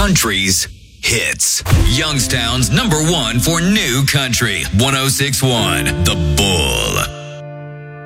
country's hits. Youngstown's #1 for new country. 106.1 The Bull.